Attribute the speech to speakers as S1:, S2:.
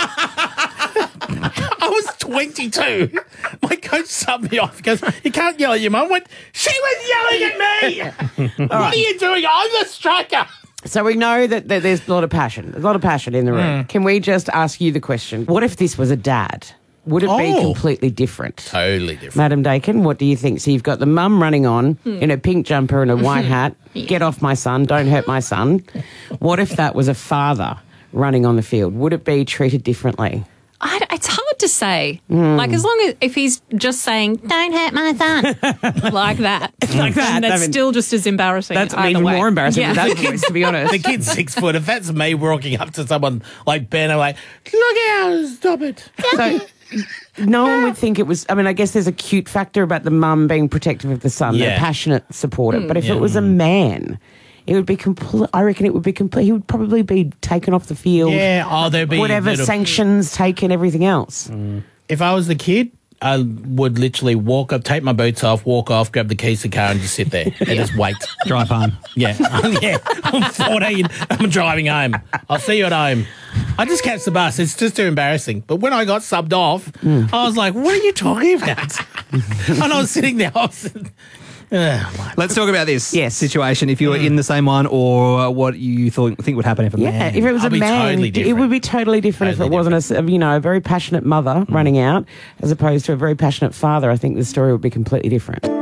S1: I was 22. My coach subbed me off because you can't yell at your mum. I went, she was yelling at me. What are you doing? I'm the striker.
S2: So we know that there's a lot of passion. There's a lot of passion in the room. Can we just ask you the question, what if this was a dad? Would it be completely different?
S1: Totally different.
S2: Madam Dakin, what do you think? So you've got the mum running on in a pink jumper and a white hat. Get off my son. Don't hurt my son. What if that was a father running on the field? Would it be treated differently?
S3: It's hard to say. Like, as long as if he's just saying, don't hurt my son, like that.
S2: Like that.
S3: That's still just as embarrassing.
S2: That's
S3: either
S2: even
S3: way.
S2: more embarrassing than that voice, to be honest.
S1: The kid's 6 foot. If that's me walking up to someone like Ben, I'm like, look out, stop it.
S2: So no one would think it was, I mean, I guess there's a cute factor about the mum being protective of the son, the passionate supporter. But if it was a man, it would be complete. I reckon it would be complete. He would probably be taken off the field.
S1: Yeah, there'd be
S2: whatever sanctions taken, everything else.
S1: If I was the kid, I would literally walk up, take my boots off, walk off, grab the keys to the car and just sit there and just wait.
S4: Drive home.
S1: Yeah. I'm 14. I'm driving home. I'll see you at home. I just catch the bus. It's just too embarrassing. But when I got subbed off, I was like, what are you talking about? And I was sitting there.
S4: Let's talk about this
S2: Yes.
S4: situation. If you were in the same one, or what you think would happen if a man.
S2: If it was
S1: I'll
S2: a
S1: be
S2: man,
S1: totally
S2: it
S1: different.
S2: would be totally different if it wasn't a very passionate mother running out as opposed to a very passionate father. I think the story would be completely different.